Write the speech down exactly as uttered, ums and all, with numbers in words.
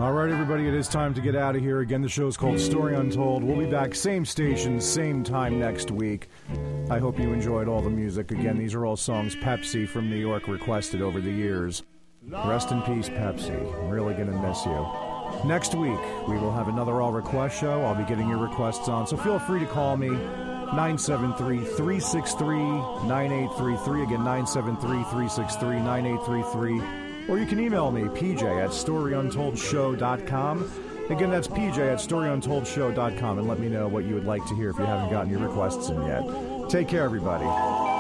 All right, everybody, it is time to get out of here. Again, the show is called Story Untold. We'll be back same station, same time next week. I hope you enjoyed all the music. Again, these are all songs Pepsi from New York requested over the years. Rest in peace, Pepsi. I'm really going to miss you. Next week, we will have another All Request show. I'll be getting your requests on, so feel free to call me, nine seven three, three six three, nine eight three three. Again, nine seven three, three six three, nine eight three three. Or you can email me, p j at story untold show dot com. Again, that's p j at story untold show dot com, and let me know what you would like to hear if you haven't gotten your requests in yet. Take care, everybody.